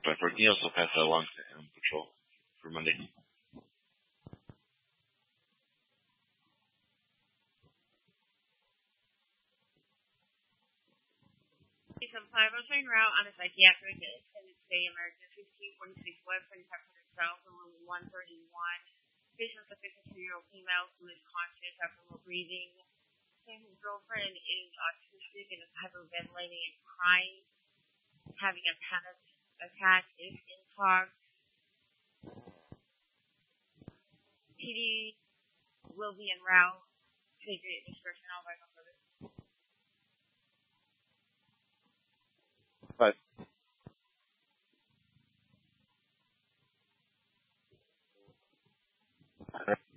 not working out, so I'll pass that along to Animal Patrol for Monday. Some 5 train route on a psychiatric extended stay emergency 1546 West 2500 South on room 131. Patient is a 52-year-old female who is conscious after low breathing. His girlfriend is autistic and is hyperventilating and crying, having a panic attack, is infarct. PD will be en route. Take your discretion all back on service. Bye.